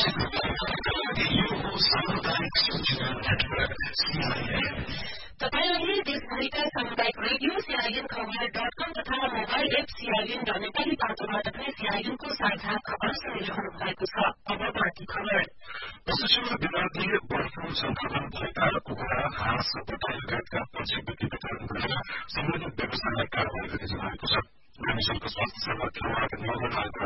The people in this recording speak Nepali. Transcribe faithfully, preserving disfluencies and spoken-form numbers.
तपाईंहरूले देशभरिका सामुदायिक रेडियो सीआईएन खबर डट कम तथा मोबाइल एप सीआईएन नेपाली पाटोबाट पनि सीआईएनको साझा खबर सुनिरहनु भएको छ। अब बाँकी खबर। पशुसेवा विभागले बर्ड फ्लू संक्रमण भएका कुखुरा, हाँस, बटुल लगायतका पक्षी वितरण गरेर सम्बन्धित व्यवसायलाई कारवाही गर्ने जनाएको छ। मानिसहरूको स्वास्थ्य सेवा खेलवाड नियमन आयोग